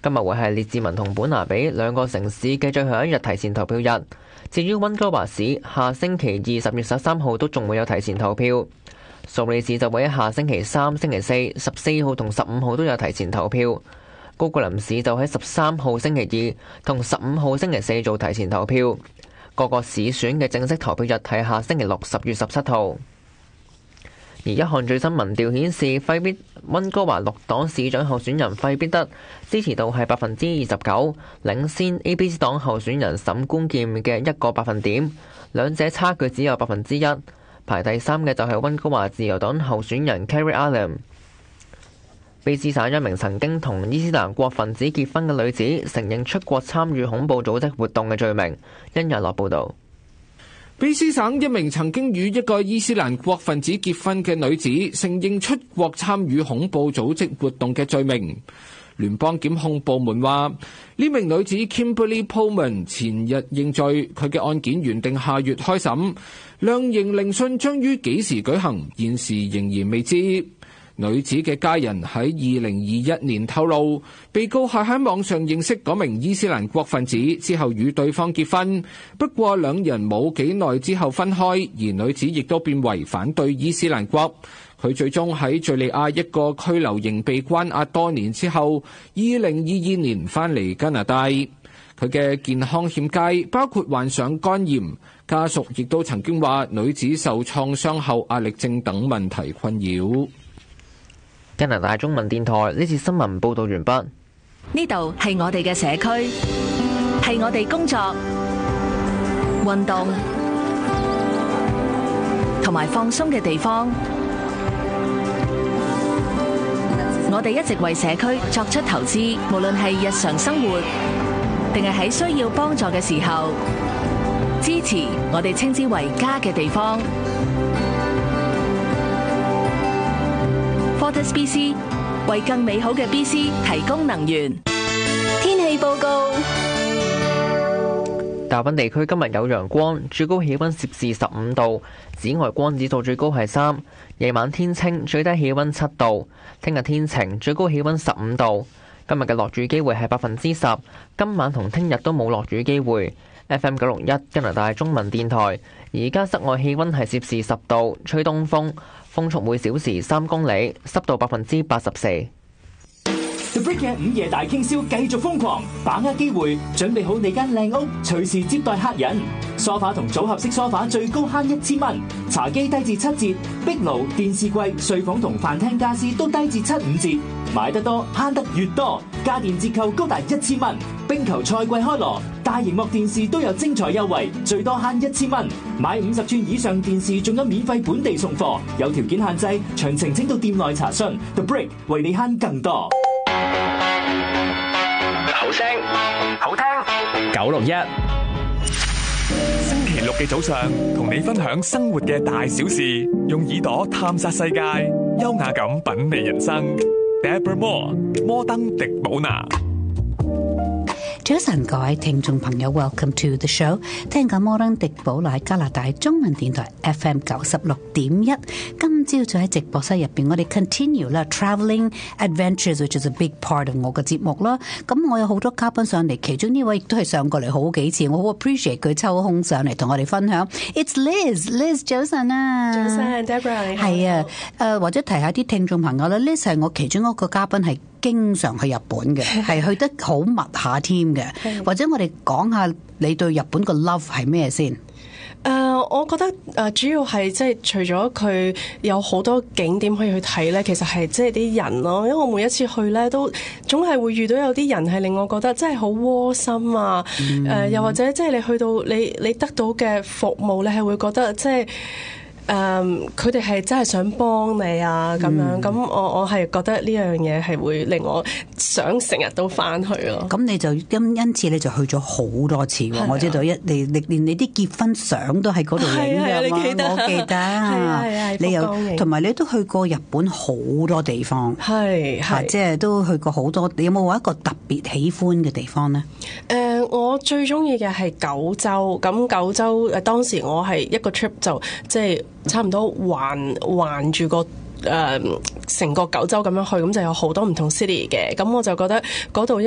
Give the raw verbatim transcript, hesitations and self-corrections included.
今日會係列治文同本拿比兩個城市嘅最後一日提前投票日。至於溫哥華市，下星期二十月十三號都仲會有提前投票。蘇黎世就會喺下星期三、星期四、十四號同十五號都有提前投票。高古林市就喺十三號星期二同十五號星期四做提前投票。各個市選嘅正式投票日係下星期六十月十七號。而一項最新民調顯示，費必溫哥華綠黨市長候選人費必德支持度係百分之二十九，領先 A B C 黨候選人沈官健嘅一個百分點，兩者差距只有百分之一。排第三嘅就係溫哥華自由黨候選人 Carrie Allen。卑詩省一名曾經同伊斯蘭國分子結婚嘅女子承認出國參與恐怖組織活動嘅罪名。殷日樂報導。 卑詩省一名曾經與一個伊斯蘭國分子結婚嘅女子承認出國參與恐怖組織活動嘅罪名。聯邦檢控部門話，呢名女子 Kimberly Pullman 前日認罪，佢嘅案件原定下月開審，量刑聆訊將於幾時舉行，現時仍然未知。女子嘅家人喺二零二一年透露，被告係喺網上認識嗰名伊斯蘭國分子，之後與對方結婚。不過兩人冇幾耐之後分開，而女子亦都變為反對伊斯蘭國。佢最終喺敘利亞一個拘留營被關押多年之後，二零二二年返嚟加拿大。佢嘅健康欠佳，包括患上肝炎。家屬亦都曾經話，女子受創傷後壓力症等問題困擾。 加拿大中文電台呢次新聞報道完畢。 呢度係我哋嘅社區，係我哋工作、運動同埋放鬆嘅地方。我哋一直為社區作出投資，無論係日常生活，定係喺需要幫助嘅時候，支持我哋稱之為家嘅地方。Fortis B C 為更美好嘅 B C 提供能源。天氣報告： 大部分地區今日有陽光，最高氣溫攝氏十五度，紫外光指數最高係三。夜晚天清，最低氣溫七度。聽日天晴，最高氣溫十五度。今日嘅落雨機會係百分之十，今晚同聽日都冇落雨機會。F M 九六一加拿大中文電台，而家室外氣溫係攝氏十度，吹東風，風速每小時三公里，濕度百分之八十四。 The Brick 嘅午夜大傾銷繼續瘋狂，把握機會，準備好你間靚屋，隨時接待客人。梳化同組合式梳化最高慳一千蚊，茶几低至七折，壁爐、電視櫃、睡房同飯廳家私都低至七五折。買得多慳得越多，家電折扣高達一千蚊。冰球賽季開鑼，大螢幕電視都有精彩優惠，最多慳一千蚊。買五十寸以上電視仲有免費本地送貨，有條件限制，詳情請到店內查詢。The Brick 為你慳更多。 好聲好聽九六一，星期六嘅早上同你分享生活嘅大小事，用耳朵探索世界，優雅咁品味人生。Deborah Moore 摩登迪寶拿。 早晨，各位聽眾朋友 ，Welcome to the show。聽緊摩登迪寶拿加拿大中文電台 F M 九十六點一。今朝早喺直播室入邊，我哋 continue 啦 ，Traveling Adventures，which is a big part of 我嘅節目啦。咁我有好多嘉賓上嚟，其中呢位亦都係上過嚟好幾次，我好 appreciate 佢抽空上嚟同我哋分享。It's Liz，Liz 早晨啊， 早晨 Deborah， 係啊，誒、呃、或者提下啲聽眾朋友啦 Liz 係我其中一個嘉賓係。經常去日本嘅，係去得好密下添嘅。或者我哋講下你對日本個 love 係咩先？誒、 uh，我覺得誒、uh, 主要係即係除咗佢有好多景點可以去睇咧，其實係即係啲人咯。因為我每一次去咧，都總係會遇到有啲人係令我覺得真係好窩心啊。誒、嗯呃，又或者即係你去到你你得到嘅服務，你係會覺得即係。誒、um，佢哋係真係想幫你啊，咁樣咁、嗯、我我係覺得呢樣嘢係會令我想成日都翻去咯。咁你就因因此你就去咗好多次喎、啊。我知道一你你連你啲結婚相都喺嗰度影㗎， 你記得？ 我記得。係係你又同埋你都去過日本好多地方，係係即係都去過好多。你有冇話一個特別喜歡嘅地方呢？ 誒、呃，我最中意嘅係九州。咁九州誒當時我係一個 trip 就即係。差唔多環環住個誒成個九州咁樣去，咁就有好多唔同 city 嘅，咁我就覺得嗰度。